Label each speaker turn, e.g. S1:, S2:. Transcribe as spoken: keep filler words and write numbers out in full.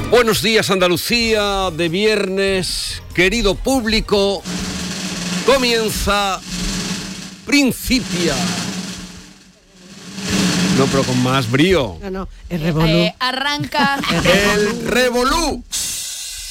S1: Buenos días, Andalucía, de viernes, querido público, comienza Principia. No, pero con más brío.
S2: No, no, el revolú.
S3: Eh, arranca
S1: El revolú.